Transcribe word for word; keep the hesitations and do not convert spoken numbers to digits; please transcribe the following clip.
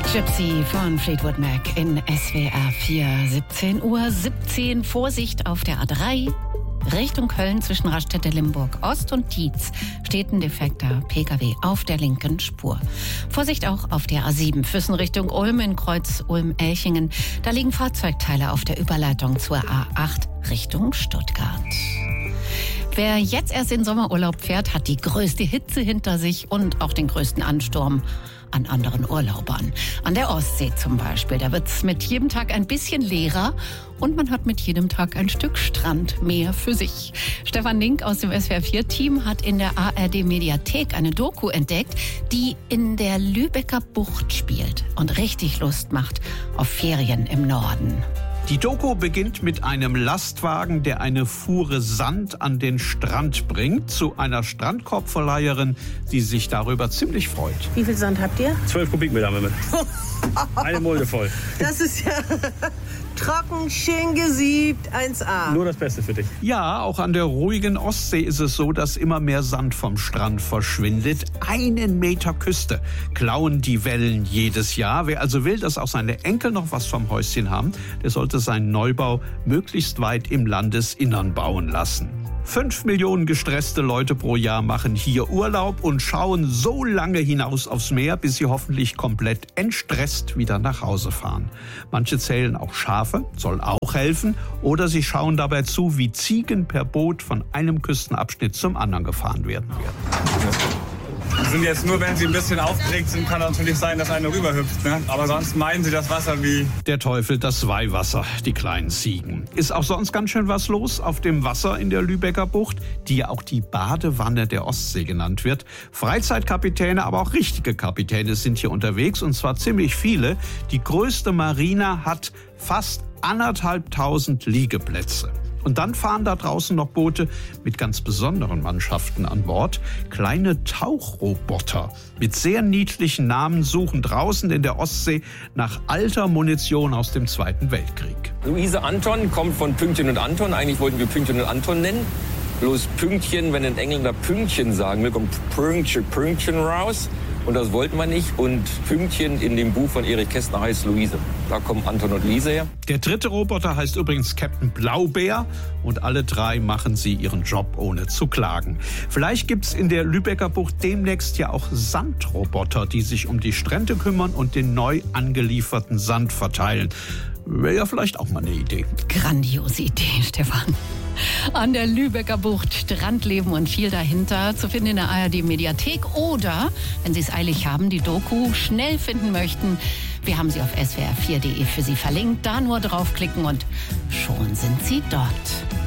Gypsy von Fleetwood Mac in S W R vier, siebzehn Uhr siebzehn. Vorsicht auf der A drei. Richtung Köln zwischen Raststätte Limburg Ost und Dietz steht ein defekter Pkw auf der linken Spur. Vorsicht auch auf der A sieben, Füssen Richtung Ulm in Kreuz Ulm-Elchingen. Da liegen Fahrzeugteile auf der Überleitung zur A acht Richtung Stuttgart. Wer jetzt erst in Sommerurlaub fährt, hat die größte Hitze hinter sich und auch den größten Ansturm an anderen Urlaubern. An der Ostsee zum Beispiel, da wird's mit jedem Tag ein bisschen leerer und man hat mit jedem Tag ein Stück Strand mehr für sich. Stefan Link aus dem S W R vier Team hat in der A R D Mediathek eine Doku entdeckt, die in der Lübecker Bucht spielt und richtig Lust macht auf Ferien im Norden. Die Doku beginnt mit einem Lastwagen, der eine Fuhre Sand an den Strand bringt, zu einer Strandkorbverleiherin, die sich darüber ziemlich freut. Wie viel Sand habt ihr? Zwölf Kubikmeter haben wir mit. Eine Mulde voll. Das ist ja trocken, schön gesiebt, eins A. Nur das Beste für dich. Ja, auch an der ruhigen Ostsee ist es so, dass immer mehr Sand vom Strand verschwindet. Einen Meter Küste klauen die Wellen jedes Jahr. Wer also will, dass auch seine Enkel noch was vom Häuschen haben, der sollte seinen Neubau möglichst weit im Landesinnern bauen lassen. Fünf Millionen gestresste Leute pro Jahr machen hier Urlaub und schauen so lange hinaus aufs Meer, bis sie hoffentlich komplett entstresst wieder nach Hause fahren. Manche zählen auch Schafe, soll auch helfen, oder sie schauen dabei zu, wie Ziegen per Boot von einem Küstenabschnitt zum anderen gefahren werden. Die sind jetzt nur, wenn sie ein bisschen aufgeregt sind, kann natürlich sein, dass einer rüberhüpft. Ne? Aber sonst meinen sie das Wasser wie... Der Teufel, das Weihwasser, die kleinen Ziegen. Ist auch sonst ganz schön was los auf dem Wasser in der Lübecker Bucht, die ja auch die Badewanne der Ostsee genannt wird. Freizeitkapitäne, aber auch richtige Kapitäne sind hier unterwegs, und zwar ziemlich viele. Die größte Marina hat fast anderthalbtausend Liegeplätze. Und dann fahren da draußen noch Boote mit ganz besonderen Mannschaften an Bord. Kleine Tauchroboter mit sehr niedlichen Namen suchen draußen in der Ostsee nach alter Munition aus dem Zweiten Weltkrieg. Luise Anton kommt von Pünktchen und Anton. Eigentlich wollten wir Pünktchen und Anton nennen. Bloß Pünktchen, wenn ein Engländer Pünktchen sagen will, kommt Pünktchen, Pünktchen raus. Und das wollten wir nicht. Und Pünktchen in dem Buch von Erich Kästner heißt Luise. Da kommen Anton und Luise her. Der dritte Roboter heißt übrigens Captain Blaubeer. Und alle drei machen sie ihren Job ohne zu klagen. Vielleicht gibt's in der Lübecker Bucht demnächst ja auch Sandroboter, die sich um die Strände kümmern und den neu angelieferten Sand verteilen. Wäre ja vielleicht auch mal eine Idee. Grandiose Idee, Stefan. An der Lübecker Bucht, Strandleben und viel dahinter zu finden in der A R D Mediathek, oder, wenn Sie es eilig haben, die Doku schnell finden möchten, wir haben sie auf S W R vier punkt de für Sie verlinkt. Da nur draufklicken und schon sind Sie dort.